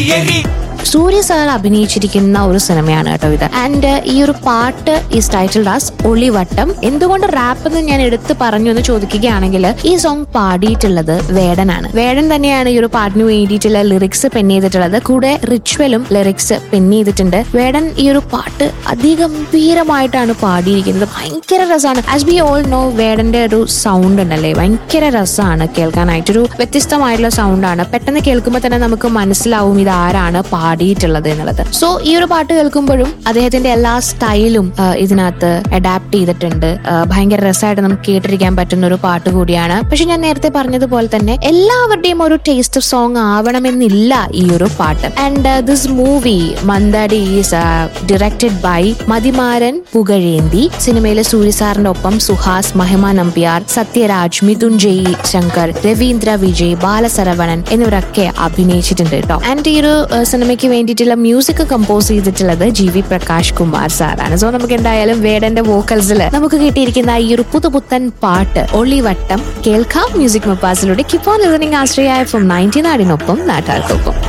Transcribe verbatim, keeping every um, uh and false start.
സൂര്യ sir അഭിനയിച്ചിരിക്കുന്ന ഒരു സിനിമയാണ് കേട്ടോ ഇത്. ആൻഡ് ഈ ഒരു പാട്ട് ഈസ് ടൈറ്റിൽഡ് ആസ് ഒളിവട്ടം. എന്തുകൊണ്ട് റാപ്പ് എന്ന് ഞാൻ എടുത്ത് പറഞ്ഞു എന്ന് ചോദിക്കുകയാണെങ്കിൽ ഈ സോങ് പാടിയിട്ടുള്ളത് വേടനാണ്. വേടൻ തന്നെയാണ് ഈ ഒരു പാട്ടിന് വേണ്ടിയിട്ടുള്ള ലിറിക്സ് പെൻ ചെയ്തിട്ടുള്ളത്. കൂടെ റിച്വലും ലിറിക്സ് പെൻ ചെയ്തിട്ടുണ്ട്. വേടൻ ഈ ഒരു പാട്ട് അതിഗംഭീരമായിട്ടാണ് പാടിയിരിക്കുന്നത്. ഭയങ്കര രസമാണ്. ആസ് വി ഓൾ നോ വേടന്റെ ഒരു സൗണ്ട് ഉണ്ടല്ലേ, ഭയങ്കര രസമാണ് കേൾക്കാനായിട്ട്. ഒരു വ്യത്യസ്തമായിട്ടുള്ള സൗണ്ടാണ്. പെട്ടെന്ന് കേൾക്കുമ്പോൾ തന്നെ നമുക്ക് മനസ്സിലാവും ഇത് ആരാണ് പാടിയിട്ടുള്ളത് എന്നുള്ളത്. സോ ഈ ഒരു പാട്ട് കേൾക്കുമ്പോഴും അദ്ദേഹത്തിന്റെ എല്ലാ സ്റ്റൈലും ഇതിനകത്ത് അഡാപ്റ്റ് ചെയ്തിട്ടുണ്ട്. ഭയങ്കര രസമായിട്ട് നമുക്ക് കേട്ടിരിക്കാൻ പറ്റുന്ന ഒരു പാട്ട് കൂടിയാണ്. പക്ഷെ ഞാൻ നേരത്തെ പറഞ്ഞതുപോലെ തന്നെ എല്ലാവരുടെയും ഒരു ടേസ്റ്റ് സോങ് ആവണമെന്നില്ല ഈ ഒരു പാട്ട്. And this movie മന്ദാടി is directed by മതിമാരൻ Pugazhenthi. സിനിമയിലെ സൂര്യ സാറിന്റെ ഒപ്പം സുഹാസ്, മഹിമ നമ്പ്യാർ, സത്യരാജ്, മിഥുൻ ജയ് ശങ്കർ, രവീന്ദ്ര വിജയ്, ബാലസരവണൻ എന്നിവരൊക്കെ അഭിനയിച്ചിട്ടുണ്ട് കേട്ടോ. ആൻഡ് ഈ ഒരു സിനിമയ്ക്ക് വേണ്ടിയിട്ടുള്ള മ്യൂസിക് കമ്പോസ് ചെയ്തിട്ടുള്ളത് ജി വി പ്രകാശ് കുമാർ സാറാണ്. സോ നമുക്ക് എന്തായാലും വേടന്റെ വോക്കൽസിൽ നമുക്ക് കിട്ടിയിരിക്കുന്ന ഈ ഒരു പുതുപുത്തൻ പാട്ട് ഒളിവട്ടം കേൾക്കാം music മപ്പാസിലൂടെ. Keep on listening Ashraya F M ninety നാടിനൊപ്പം നാട്ടാർക്കൊപ്പം.